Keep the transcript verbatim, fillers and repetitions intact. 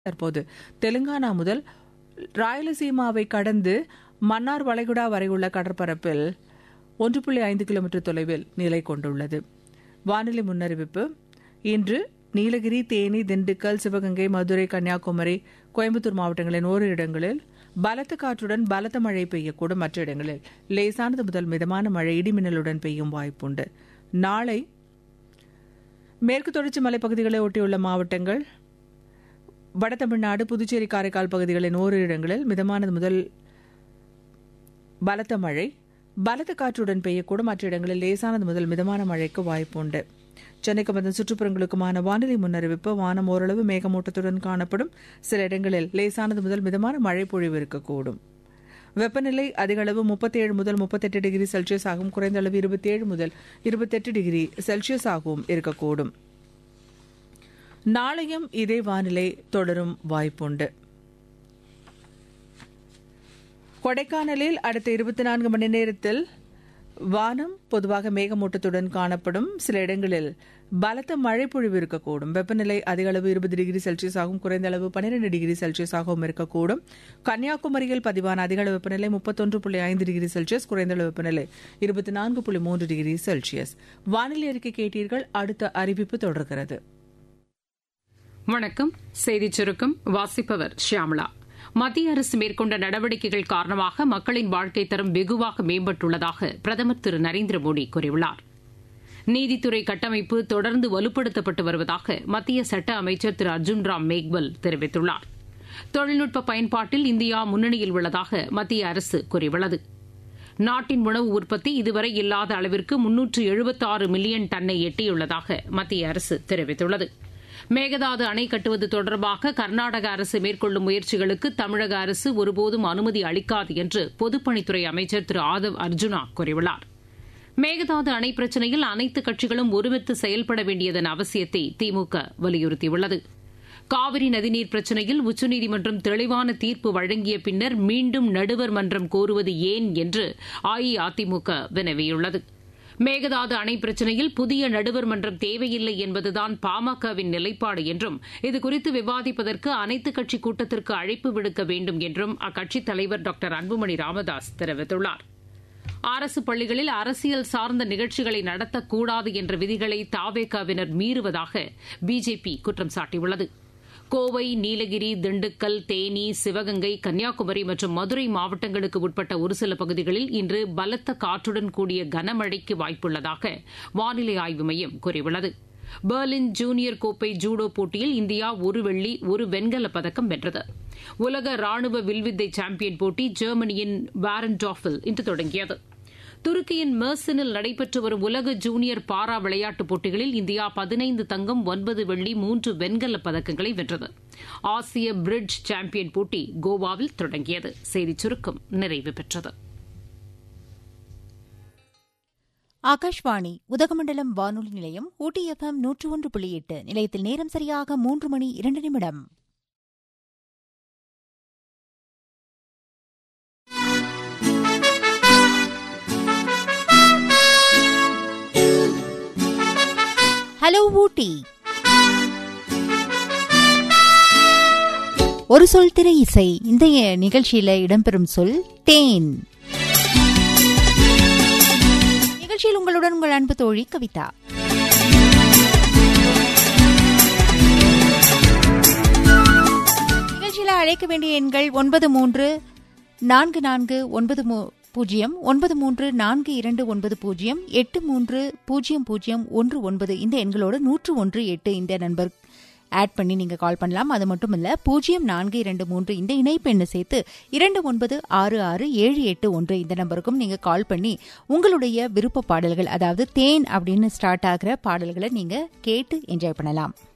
தற்போது தெலுங்கானா முதல் ராயலசீமாவை கடந்து மன்னார் வளைகுடா வரை உள்ள கடற்பரப்பில் ஒன்று புள்ளி ஐந்து கிலோமீட்டர் தொலைவில் நிலை கொண்டுள்ளது. வானிலை முன்னறிவிப்பு. இன்று நீலகிரி, தேனி, திண்டுக்கல், சிவகங்கை, மதுரை, கன்னியாகுமரி, கோயம்புத்தூர் மாவட்டங்களின் ஓரிரு இடங்களில் பலத்த காற்றுடன் பலத்த மழை பெய்யக்கூடும். மற்ற இடங்களில் லேசானது முதல் மிதமான மழை இடிமின்னலுடன் பெய்யும் வாய்ப்புண்டு. நாளை மேற்கு தொடர்ச்சி மலைப்பகுதிகளை ஒட்டியுள்ள மாவட்டங்கள், வட தமிழ்நாடு, புதுச்சேரி, காரைக்கால் பகுதிகளின் ஓரிரு இடங்களில் மிதமானது முதல் பலத்த மழை பலத்த காற்றுடன் பெய்யக்கூடும். மற்ற இடங்களில் லேசானது முதல் மிதமான மழைக்கு வாய்ப்புண்டு. சென்னைக்கு வந்த சுற்றுப்புறங்களுக்குமான வானிலை முன்னறிவிப்பு. வானம் ஓரளவு மேகமூட்டத்துடன் காணப்படும். சில இடங்களில் லேசானது முதல் மிதமான மழை பொழிவு இருக்கக்கூடும். வெப்பநிலை அதிக அளவு முப்பத்தி ஏழு முதல் முப்பத்தெட்டு டிகிரி செல்சியஸ் ஆகவும், குறைந்த அளவு இருபத்தி ஏழு முதல் இருபத்தெட்டு டிகிரி செல்சியஸ் ஆகவும் இருக்கக்கூடும். நாளையும் இதே வானிலை தொடரும் வாய்ப்புண்டு. கொடைக்கானலில் அடுத்த இருபத்தி நான்கு மணி நேரத்தில் வானம் பொதுவாக மேகமூட்டத்துடன் காணப்படும். சில இடங்களில் பலத்த மழை பொழிவு இருக்கக்கூடும். வெப்பநிலை அதிக அளவு இருபது டிகிரி செல்சியஸ் ஆகவும், குறைந்த அளவு பன்னிரண்டு டிகிரி செல்சியஸ் ஆகவும் இருக்கக்கூடும். கன்னியாகுமரியில் பதிவான அதிக அளவு வெப்பநிலை முப்பத்தொன்று புள்ளி ஐந்து டிகிரி செல்சியஸ், குறைந்த அளவு வெப்பநிலை இருபத்தி நான்கு புள்ளி மூன்று டிகிரி செல்சியஸ். வானிலை அறிக்கை கேட்டீர்கள். அடுத்த அறிவிப்பு தொடர்கிறது. வணக்கம். செய்திச் சுருக்கம் வாசிப்பவர் ஷியாமளா. மத்திய அரசு மேற்கொண்ட நடவடிக்கைகள் காரணமாக மக்களின் வாழ்க்கை தரம் வெகுவாக மேம்பட்டுள்ளதாக பிரதமர் திரு நரேந்திர மோடி கூறியுள்ளார். நீதித்துறை கட்டமைப்பு தொடர்ந்து வலுப்படுத்தப்பட்டு வருவதாக மத்திய சட்ட அமைச்சர் திரு அர்ஜுன் ராம் மேக்வல் தெரிவித்துள்ளார். தொழில்நுட்ப பயன்பாட்டில் இந்தியா முன்னணியில் உள்ளதாக மத்திய அரசு கூறியுள்ளது. நாட்டின் உணவு உற்பத்தி இதுவரை இல்லாத அளவிற்கு முன்னூற்று எழுபத்தாறு மில்லியன் டன்னை எட்டியுள்ளதாக மத்திய அரசு தெரிவித்துள்ளது. மேகதாது அணை கட்டுவது தொடர்பாக கர்நாடக அரசு மேற்கொள்ளும் முயற்சிகளுக்கு தமிழக அரசு ஒருபோதும் அனுமதி அளிக்காது என்று பொதுப்பணித்துறை அமைச்சர் திரு ஆதவ் அர்ஜுனா கூறியுள்ளார். மேகதாது அணை பிரச்சினையில் அனைத்து கட்சிகளும் ஒருமித்து செயல்பட வேண்டியதன் அவசியத்தை திமுக வலியுறுத்தியுள்ளது. காவிரி நதிநீர் பிரச்சினையில் உச்சநீதிமன்றம் தெளிவான தீர்ப்பு வழங்கிய பின்னர் மீண்டும் நடுவர் மன்றம் கோருவது ஏன் என்று அஇஅதிமுக வினவியுள்ளது. மேகதாது அணை பிரச்சினையில் புதிய நடுவர் மன்றம் தேவையில்லை என்பதுதான் பாமகவின் நிலைப்பாடு என்றும், இதுகுறித்து விவாதிப்பதற்கு அனைத்துக் கட்சி கூட்டத்திற்கு அழைப்பு விடுக்க வேண்டும் என்றும் அக்கட்சித் தலைவர் டாக்டர் அன்புமணி ராமதாஸ் தெரிவித்துள்ளார். அரசு பள்ளிகளில் அரசியல் சார்ந்த நிகழ்ச்சிகளை நடத்தக்கூடாது என்ற விதிகளை தாவேகாவினர் மீறுவதாக பிஜேபி குற்றம் சாட்டியுள்ளது. கோவை, நீலகிரி, திண்டுக்கல், தேனி, சிவகங்கை, கன்னியாகுமரி மற்றும் மதுரை மாவட்டங்களுக்கு உட்பட்ட ஒரு சில பகுதிகளில் இன்று பலத்த காற்றுடன் கூடிய கனமழைக்கு வாய்ப்புள்ளதாக வானிலை ஆய்வு மையம் கூறியுள்ளது. பெர்லின் ஜூனியர் கோப்பை ஜூடோ போட்டியில் இந்தியா ஒரு வெள்ளி, ஒரு வெண்கலப் பதக்கம் வென்றது. உலக ராணுவ வில்வித்தை சாம்பியன் போட்டி ஜெர்மனியின் வாரன்டாஃபில் இன்று தொடங்கியது. துருக்கியின் மெர்சினில் நடைபெற்று வரும் உலக ஜூனியர் பாரா விளையாட்டுப் போட்டிகளில் இந்தியா பதினைந்து தங்கம், ஒன்பது வெள்ளி, மூன்று வெண்கலப் பதக்கங்களை வென்றது. ஆசிய பிரிட்ஜ் சாம்பியன் போட்டி கோவாவில் தொடங்கியது. செய்திச் சுருக்கம் நிறைவு பெற்றது. ஆகாஷ்வாணி உதகமண்டலம் வானொலி நிலையம், ஊட்டி எஃப்எம் நூற்று ஒன்று புள்ளி எட்டு. நிலையத்தில் நேரம் சரியாக மூன்று மணி இரண்டு நிமிடம். ஹலோ ஊட்டி. ஒரு சொல் திரை இசை. இந்த நிகழ்ச்சியில இடம்பெறும் சொல் தேன். நிகழ்ச்சியில் உங்களுடன் உங்கள் அன்பு தோழி கவிதா. நிகழ்ச்சியில அழைக்க வேண்டிய எண்கள் ஒன்பது மூன்று நான்கு நான்கு ஒன்பது பூஜ்ஜியம் ஒன்பது மூன்று நான்கு இரண்டு ஒன்பது பூஜ்ஜியம் எட்டு மூன்று பூஜ்ஜியம் பூஜ்ஜியம் ஒன்று ஒன்பது. இந்த எண்களோடு நூற்று ஒன்று எட்டு இந்த நம்பர் ஆட் பண்ணி நீங்க கால் பண்ணலாம். அது மட்டும் இல்ல, பூஜ்ஜியம் நான்கு இரண்டு மூன்று இந்த இணைப்பு எண்ணை சேர்த்து இரண்டு ஒன்பது ஆறு ஆறு ஏழு எட்டு ஒன்று இந்த நம்பருக்கும் நீங்க கால் பண்ணி உங்களுடைய விருப்ப பாடல்கள், அதாவது தேன் அப்படின்னு ஸ்டார்ட் ஆகிற பாடல்களை நீங்க கேட்டு என்ஜாய் பண்ணலாம்.